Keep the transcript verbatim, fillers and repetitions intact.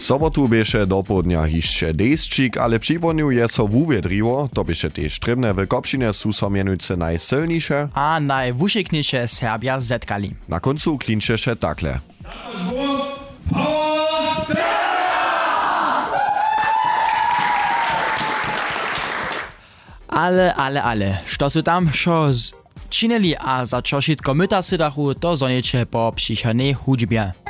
Sobotu bieše do południa hišće deščik, ale připomnil je so wuwiedriło, to bieše tež trybne w Kopšine su so mienujúce najsilniejsze a najwušikniejsze Serbia zetkali. Na końcu klinčeše takle. Ale, ale, ale, što su tam šo činili a za čo šitko myta sydachu, to zonieče po přišenej hudžbie.